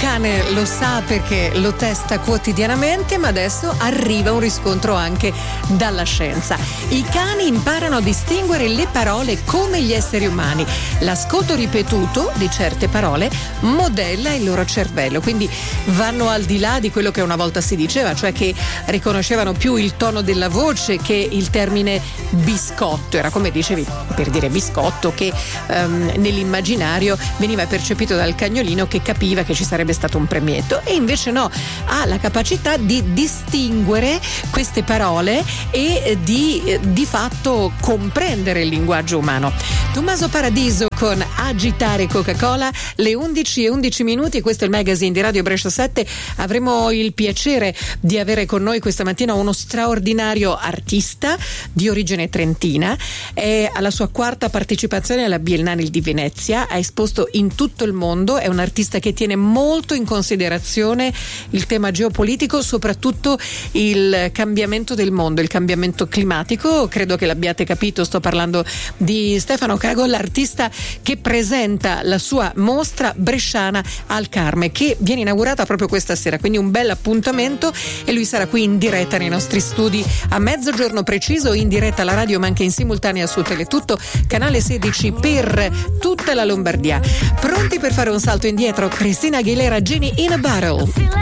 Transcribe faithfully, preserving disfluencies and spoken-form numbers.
cane lo sa perché lo testa quotidianamente, ma adesso arriva un riscontro anche dalla scienza. I cani imparano a distinguere le parole come gli esseri umani. L'ascolto ripetuto di certe parole modella il loro cervello, quindi vanno al di là di quello che una volta si diceva, cioè che riconoscevano più il tono della voce che il termine biscotto. Era come dicevi per dire biscotto, che um, nell'immaginario veniva percepito dal cagnolino che capiva che ci sarebbe stato un premietto, e invece no, ha la capacità di distinguere queste parole e di di fatto comprendere il linguaggio umano. Tommaso Paradiso con Agitare Coca-Cola, le undici e undici minuti, e questo è il magazine di Radio Brescia sette. Avremo il piacere di avere con noi questa mattina uno straordinario artista di origine trentina. È alla sua quarta partecipazione alla Biennale di Venezia, ha esposto in tutto il mondo, è un artista che tiene molto in considerazione il tema geopolitico, soprattutto il cambiamento del mondo, il cambiamento climatico. Credo che l'abbiate capito, sto parlando di Stefano Cago, l'artista che presenta la sua mostra bresciana al Carme, che viene inaugurata proprio questa sera, quindi un bel appuntamento, e lui sarà qui in diretta nei nostri studi a mezzogiorno preciso, in diretta alla radio ma anche in simultanea su Teletutto, canale sedici per tutta la Lombardia. Pronti per fare un salto indietro? Cristina Aguilera, Genie in a Bottle.